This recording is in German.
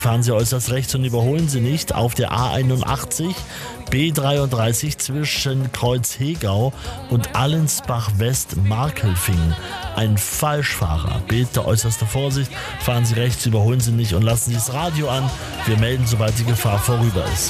Fahren Sie äußerst rechts und überholen Sie nicht auf der A81 B33 zwischen Kreuz Hegau und Allensbach-West-Markelfingen. Ein Falschfahrer. Bitte äußerste Vorsicht. Fahren Sie rechts, überholen Sie nicht und lassen Sie das Radio an. Wir melden, sobald die Gefahr vorüber ist.